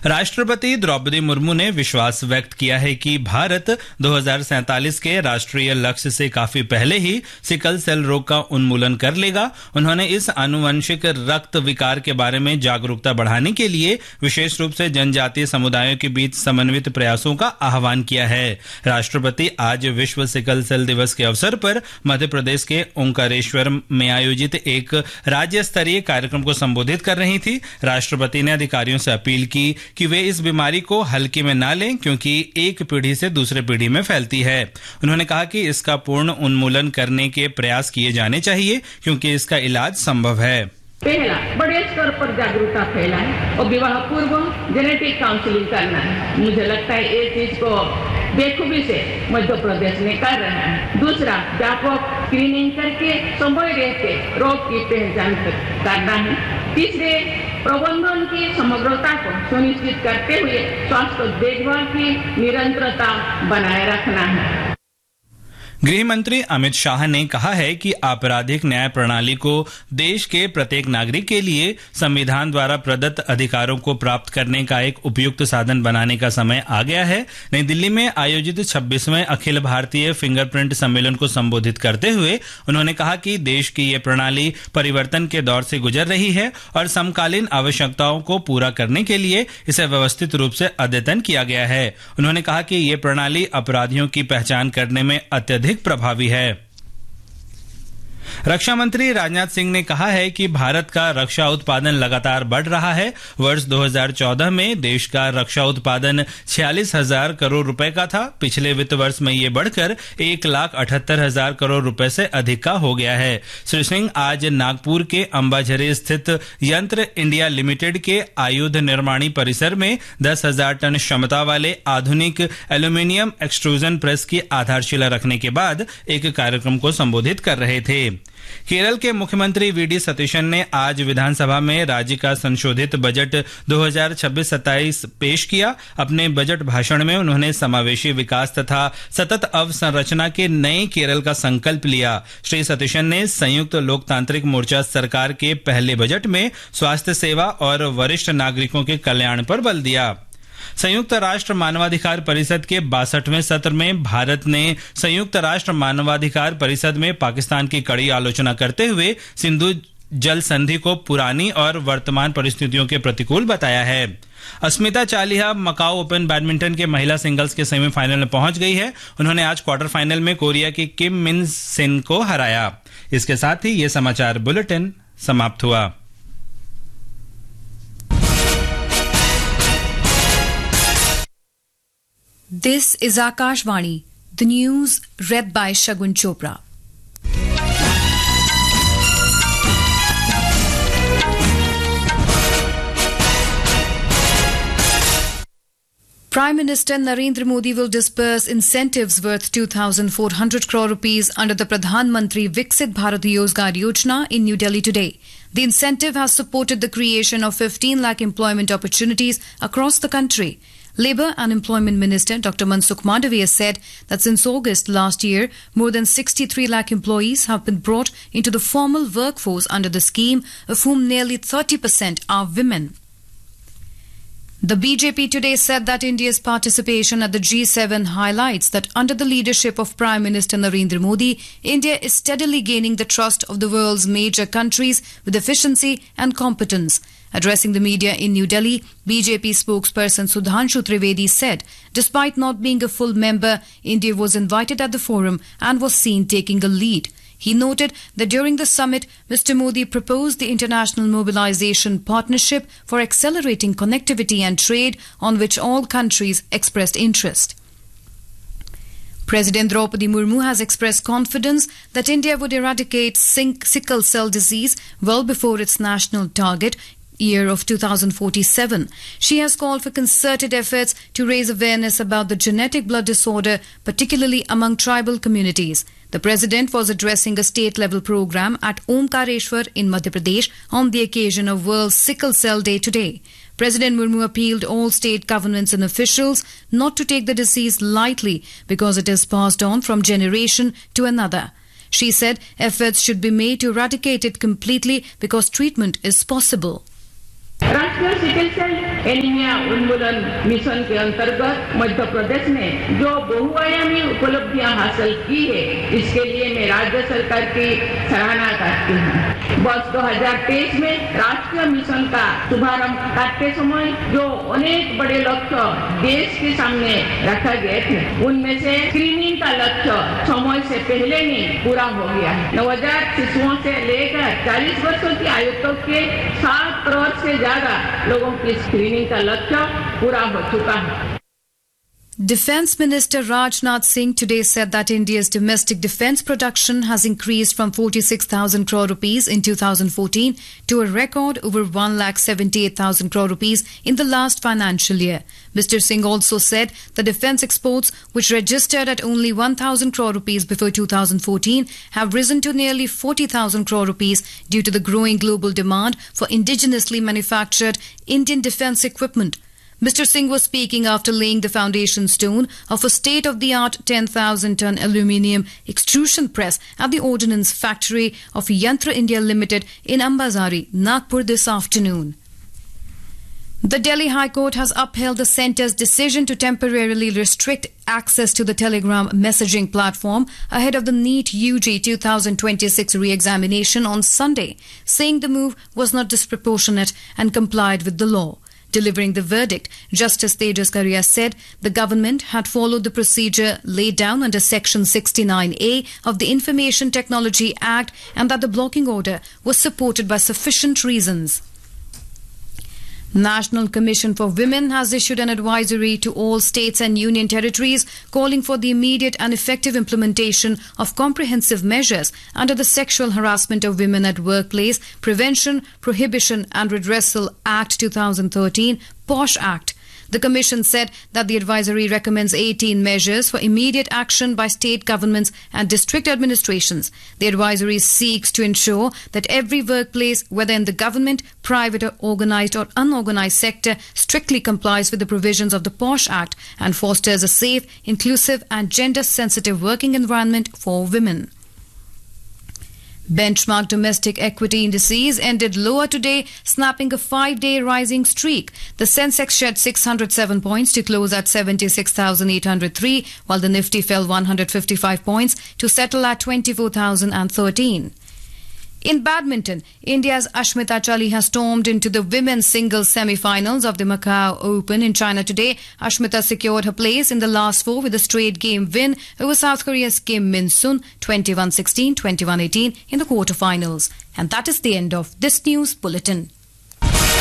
राष्ट्रपति द्रौपदी मुर्मू ने विश्वास व्यक्त किया है कि भारत 2047 के राष्ट्रीय लक्ष्य से काफी पहले ही सिकल सेल रोग का उन्मूलन कर लेगा। उन्होंने इस आनुवंशिक रक्त विकार के बारे में जागरूकता बढ़ाने के लिए विशेष रूप से जनजातीय समुदायों के बीच समन्वित प्रयासों का आह्वान किया है। राष्ट्रपति आज विश्व सिकल सेल दिवस के अवसर पर मध्य प्रदेश के ओंकारेश्वर में आयोजित एक राज्य स्तरीय कार्यक्रम को संबोधित कर रही थी। राष्ट्रपति ने अधिकारियों से अपील की कि वे इस बीमारी को हल्के में ना लें, क्योंकि एक पीढ़ी से दूसरे पीढ़ी में फैलती है। उन्होंने कहा कि इसका पूर्ण उन्मूलन करने के प्रयास किए जाने चाहिए, क्योंकि इसका इलाज संभव है। पहला, बड़े स्तर पर जागरूकता फैलाएं और विवाह पूर्व जेनेटिक काउंसलिंग करना है। मुझे लगता है ये चीज को बेखूबी से मध्य प्रदेश में कर रहा है। दूसरा, व्यापक स्क्रीनिंग करके समय रहते रोग की पहचान करना है। तीसरे, प्रबंधन की समग्रता को सुनिश्चित करते हुए स्वास्थ्य देखभाल की निरंतरता बनाए रखना है। गृह मंत्री अमित शाह ने कहा है कि आपराधिक न्याय प्रणाली को देश के प्रत्येक नागरिक के लिए संविधान द्वारा प्रदत्त अधिकारों को प्राप्त करने का एक उपयुक्त साधन बनाने का समय आ गया है। नई दिल्ली में आयोजित 26वें अखिल भारतीय फिंगरप्रिंट सम्मेलन को संबोधित करते हुए उन्होंने कहा कि देश की ये प्रणाली परिवर्तन के दौर से गुजर रही है और समकालीन आवश्यकताओं को पूरा करने के लिए इसे व्यवस्थित रूप से अद्यतन किया गया है। उन्होंने कहा कि ये प्रणाली अपराधियों की पहचान करने में अत्यधिक प्रभावी है। रक्षा मंत्री राजनाथ सिंह ने कहा है कि भारत का रक्षा उत्पादन लगातार बढ़ रहा है। वर्ष 2014 में देश का रक्षा उत्पादन 46,000 करोड़ रुपए का था। पिछले वित्त वर्ष में ये बढ़कर 1,78,000 करोड़ रुपए से अधिक का हो गया है। श्री सिंह आज नागपुर के अंबाझरी स्थित यंत्र इंडिया लिमिटेड के आयुध निर्माणी परिसर में 10,000 टन क्षमता वाले आधुनिक एल्यूमीनियम एक्सट्रूजन प्रेस की आधारशिला रखने के बाद एक कार्यक्रम को संबोधित कर रहे थे। केरल के मुख्यमंत्री वीडी सतीशन ने आज विधानसभा में राज्य का संशोधित बजट 2026-27 पेश किया। अपने बजट भाषण में उन्होंने समावेशी विकास तथा सतत अवसंरचना के नए केरल का संकल्प लिया। श्री सतीशन ने संयुक्त लोकतांत्रिक मोर्चा सरकार के पहले बजट में स्वास्थ्य सेवा और वरिष्ठ नागरिकों के कल्याण पर बल दिया। संयुक्त राष्ट्र मानवाधिकार परिषद के 62वें सत्र में भारत ने संयुक्त राष्ट्र मानवाधिकार परिषद में पाकिस्तान की कड़ी आलोचना करते हुए सिंधु जल संधि को पुरानी और वर्तमान परिस्थितियों के प्रतिकूल बताया है। अस्मिता चालिहा मकाऊ ओपन बैडमिंटन के महिला सिंगल्स के सेमीफाइनल में पहुंच गई है। उन्होंने आज क्वार्टर फाइनल में कोरिया की किम मिन सिन को हराया। इसके साथ ही ये समाचार बुलेटिन समाप्त हुआ। This is Akashvani, the news read by Shagun Chopra. Prime Minister Narendra Modi will disburse incentives worth 2,400 crore rupees under the Pradhan Mantri Viksit Bharat Rozgar Yojana in New Delhi today. The incentive has supported the creation of 15 lakh employment opportunities across the country. Labour and Employment Minister Dr. Mansukh Mandavia said that since August last year, more than 63 lakh employees have been brought into the formal workforce under the scheme, of whom nearly 30% are women. The BJP today said that India's participation at the G7 highlights that under the leadership of Prime Minister Narendra Modi, India is steadily gaining the trust of the world's major countries with efficiency and competence. Addressing the media in New Delhi, BJP spokesperson Sudhanshu Trivedi said, despite not being a full member, India was invited at the forum and was seen taking a lead. He noted that during the summit, Mr. Modi proposed the International Mobilization Partnership for accelerating connectivity and trade, on which all countries expressed interest. President Draupadi Murmu has expressed confidence that India would eradicate sickle cell disease well before its national target year of 2047. She has called for concerted efforts to raise awareness about the genetic blood disorder, particularly among tribal communities. The President was addressing a state-level program at Omkareshwar in Madhya Pradesh on the occasion of World Sickle Cell Day today. President Murmu appealed all state governments and officials not to take the disease lightly because it is passed on from generation to another. She said efforts should be made to eradicate it completely because treatment is possible. राष्ट्रीय sickle cell anaemia उन्मूलन mission के अंतर्गत मध्य प्रदेश ने जो बहुआयामी उपलब्धियां हासिल की है, इसके लिए मैं राज्य सरकार की सराहना करती हूँ। वर्ष 2023 में राष्ट्रीय मिशन का शुभारंभ करते समय जो अनेक बड़े लक्ष्य देश के सामने रखा गए थे, उनमें से स्क्रीनिंग का लक्ष्य समय से पहले ही पूरा हो गया है। नवजात शिशुओं से लेकर 40 वर्षों की आयु तक के 7 करोड़ से ज्यादा लोगों की स्क्रीनिंग का लक्ष्य पूरा हो चुका है। Defence Minister Rajnath Singh today said that India's domestic defence production has increased from 46,000 crore rupees in 2014 to a record over 1,78,000 crore rupees in the last financial year. Mr. Singh also said the defence exports, which registered at only 1,000 crore rupees before 2014, have risen to nearly 40,000 crore rupees due to the growing global demand for indigenously manufactured Indian defence equipment. Mr. Singh was speaking after laying the foundation stone of a state-of-the-art 10,000-ton aluminium extrusion press at the Ordnance Factory of Yantra India Limited in Ambazari, Nagpur this afternoon. The Delhi High Court has upheld the centre's decision to temporarily restrict access to the Telegram messaging platform ahead of the NEET UG 2026 re-examination on Sunday, saying the move was not disproportionate and complied with the law. Delivering the verdict, Justice Tejas Karia said the government had followed the procedure laid down under Section 69A of the Information Technology Act and that the blocking order was supported by sufficient reasons. National Commission for Women has issued an advisory to all states and union territories calling for the immediate and effective implementation of comprehensive measures under the Sexual Harassment of Women at Workplace Prevention, Prohibition and Redressal Act 2013, POSH Act. The Commission said that the advisory recommends 18 measures for immediate action by state governments and district administrations. The advisory seeks to ensure that every workplace, whether in the government, private or organized or unorganized sector, strictly complies with the provisions of the POSH Act and fosters a safe, inclusive and gender-sensitive working environment for women. Benchmark domestic equity indices ended lower today, snapping a 5-day rising streak. The Sensex shed 607 points to close at 76,803, while the Nifty fell 155 points to settle at 24,013. In badminton, India's Ashmita Chali has stormed into the women's singles semi-finals of the Macau Open in China today. Ashmita secured her place in the last four with a straight game win over South Korea's Kim Min-sun 21-16, 21-18 in the quarterfinals. And that is the end of this news bulletin.